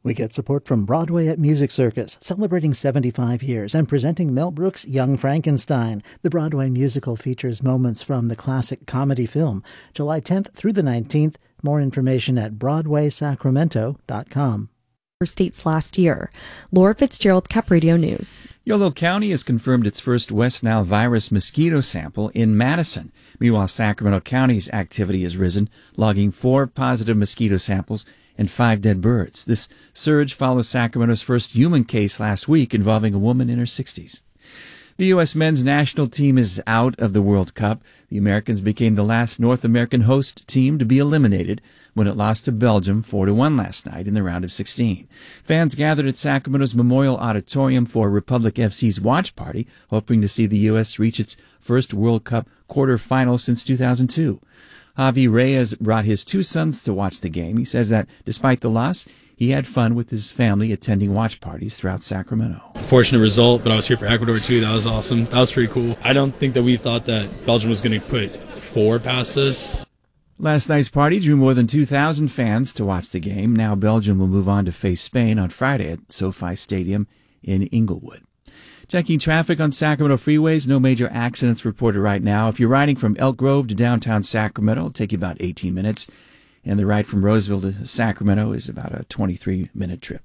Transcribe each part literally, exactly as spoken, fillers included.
We get support from Broadway at Music Circus, celebrating seventy-five years and presenting Mel Brooks' Young Frankenstein. The Broadway musical features moments from the classic comedy film. July tenth through the nineteenth. More information at broadway sacramento dot com. States last year. Laura Fitzgerald, Cap Radio News. Yolo County has confirmed its first West Nile virus mosquito sample in Madison. Meanwhile, Sacramento County's activity has risen, logging four positive mosquito samples and five dead birds. This surge follows Sacramento's first human case last week involving a woman in her sixties. The U S men's national team is out of the World Cup. The Americans became the last North American host team to be eliminated when it lost to Belgium four to one last night in the round of sixteen. Fans gathered at Sacramento's Memorial Auditorium for Republic F C's watch party, hoping to see the U S reach its first World Cup quarterfinal since two thousand two. Javi Reyes brought his two sons to watch the game. He says that despite the loss, he had fun with his family attending watch parties throughout Sacramento. Fortunate result, but I was here for Ecuador too. That was awesome. That was pretty cool. I don't think that we thought that Belgium was going to put four past us. Last night's party drew more than two thousand fans to watch the game. Now Belgium will move on to face Spain on Friday at SoFi Stadium in Inglewood. Checking traffic on Sacramento freeways, no major accidents reported right now. If you're riding from Elk Grove to downtown Sacramento, it'll take you about eighteen minutes. And the ride from Roseville to Sacramento is about a twenty-three minute trip.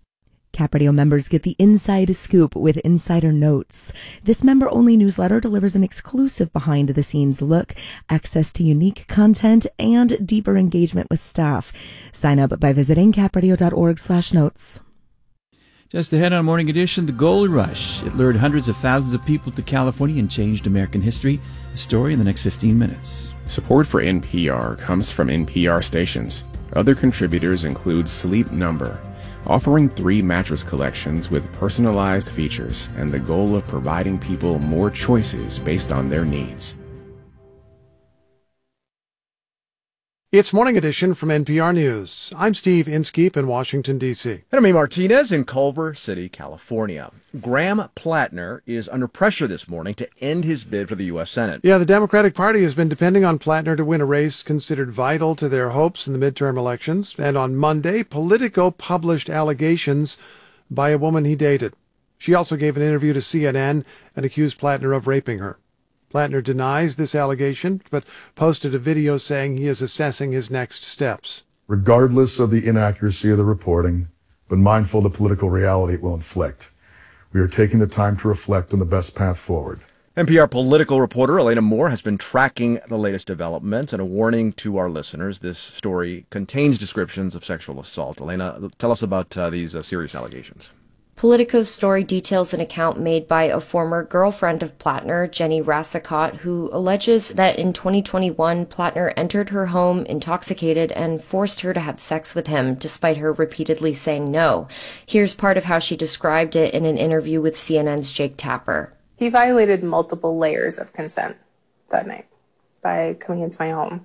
Cap Radio members get the inside scoop with Insider Notes. This member-only newsletter delivers an exclusive behind-the-scenes look, access to unique content, and deeper engagement with staff. Sign up by visiting capradio.org slash notes. Just ahead on Morning Edition, the gold rush. It lured hundreds of thousands of people to California and changed American history. A story in the next fifteen minutes. Support for N P R comes from N P R stations. Other contributors include Sleep Number, offering three mattress collections with personalized features and the goal of providing people more choices based on their needs. It's Morning Edition from N P R News. I'm Steve Inskeep in Washington, D C. And I'm Amy Martinez in Culver City, California. Graham Plattner is under pressure this morning to end his bid for the U S Senate. Yeah, the Democratic Party has been depending on Plattner to win a race considered vital to their hopes in the midterm elections. And on Monday, Politico published allegations by a woman he dated. She also gave an interview to C N N and accused Plattner of raping her. Plattner denies this allegation, but posted a video saying he is assessing his next steps. Regardless of the inaccuracy of the reporting, but mindful of the political reality it will inflict, we are taking the time to reflect on the best path forward. N P R political reporter Elena Moore has been tracking the latest developments, and a warning to our listeners, this story contains descriptions of sexual assault. Elena, tell us about uh, these uh, serious allegations. Politico's story details an account made by a former girlfriend of Plattner, Jenny Rassicott, who alleges that in twenty twenty-one, Plattner entered her home intoxicated and forced her to have sex with him, despite her repeatedly saying no. Here's part of how she described it in an interview with C N N's Jake Tapper. He violated multiple layers of consent that night by coming into my home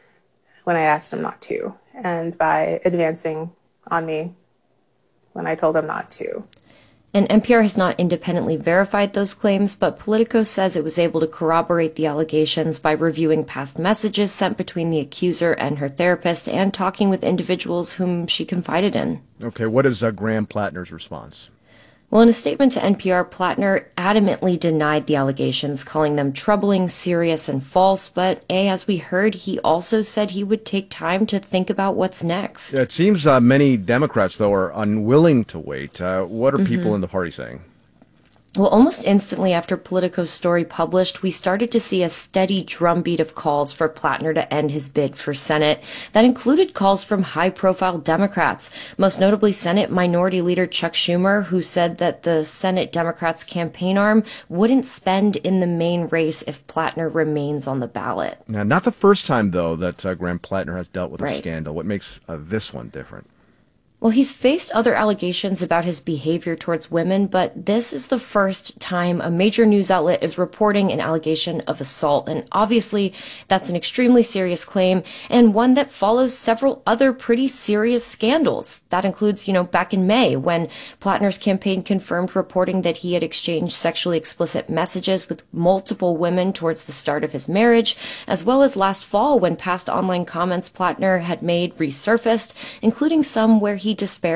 when I asked him not to, and by advancing on me when I told him not to. And N P R has not independently verified those claims, but Politico says it was able to corroborate the allegations by reviewing past messages sent between the accuser and her therapist and talking with individuals whom she confided in. Okay, what is uh, Graham Plattner's response? Well, in a statement to N P R, Plattner adamantly denied the allegations, calling them troubling, serious, and false. But, A, as we heard, he also said he would take time to think about what's next. It seems uh, many Democrats, though, are unwilling to wait. Uh, what are Mm-hmm. people in the party saying? Well, almost instantly after Politico's story published, we started to see a steady drumbeat of calls for Plattner to end his bid for Senate. That included calls from high-profile Democrats, most notably Senate Minority Leader Chuck Schumer, who said that the Senate Democrats' campaign arm wouldn't spend in the main race if Plattner remains on the ballot. Now, not the first time, though, that uh, Graham Plattner has dealt with Right. a scandal. What makes uh, this one different? Well, he's faced other allegations about his behavior towards women, but this is the first time a major news outlet is reporting an allegation of assault. And obviously, that's an extremely serious claim and one that follows several other pretty serious scandals. That includes, you know, back in May when Plattner's campaign confirmed reporting that he had exchanged sexually explicit messages with multiple women towards the start of his marriage, as well as last fall when past online comments Plattner had made resurfaced, including some where he He disparaged